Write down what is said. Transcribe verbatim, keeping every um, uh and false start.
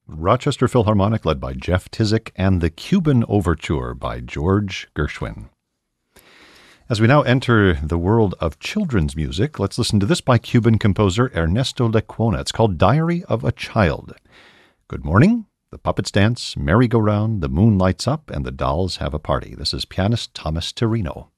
Rochester Philharmonic led by Jeff Tizik, and the Cuban Overture by George Gershwin. As we now enter the world of children's music, let's listen to this by Cuban composer Ernesto Lecuona. It's called Diary of a Child. Good morning. The puppets dance, merry-go-round, the moon lights up, and the dolls have a party. This is pianist Thomas Tirino.